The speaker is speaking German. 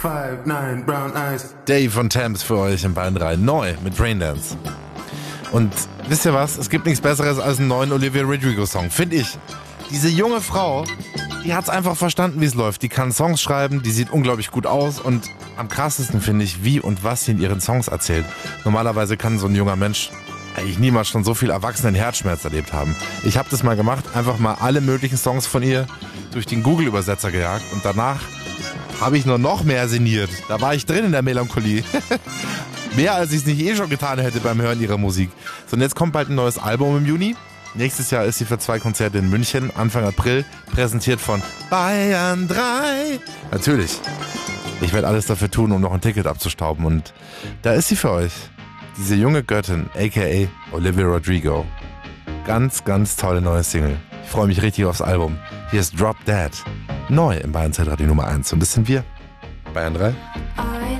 5'9" brown eyes. Dave von Thames für euch in Bayern 3 neu mit Braindance. Und wisst ihr was? Es gibt nichts Besseres als einen neuen Olivia Rodrigo-Song, finde ich. Diese junge Frau, die hat's einfach verstanden, wie es läuft. Die kann Songs schreiben, die sieht unglaublich gut aus und am krassesten finde ich, wie und was sie in ihren Songs erzählt. Normalerweise kann so ein junger Mensch eigentlich niemals schon so viel erwachsenen Herzschmerz erlebt haben. Ich habe das mal gemacht, einfach mal alle möglichen Songs von ihr durch den Google-Übersetzer gejagt und danach habe ich nur noch mehr sinniert. Da war ich drin in der Melancholie. Mehr als ich es nicht schon getan hätte beim Hören ihrer Musik. So, und jetzt kommt bald ein neues Album im Juni. Nächstes Jahr ist sie für 2 Konzerte in München, Anfang April, präsentiert von Bayern 3. Natürlich. Ich werde alles dafür tun, um noch ein Ticket abzustauben. Und da ist sie für euch. Diese junge Göttin, a.k.a. Olivia Rodrigo. Ganz, ganz tolle neue Single. Ich freue mich richtig aufs Album. Hier ist Drop Dead. Neu im Bayern Zeitradio Nummer 1. Und das sind wir. Bayern 3.